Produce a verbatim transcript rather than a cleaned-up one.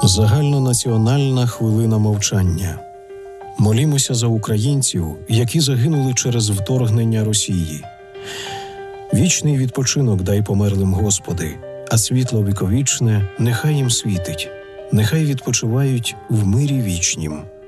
Загальнонаціональна хвилина мовчання. Молімося за українців, які загинули через вторгнення Росії. Вічний відпочинок дай померлим, Господи, а світло віковічне нехай їм світить. Нехай відпочивають в мирі вічнім.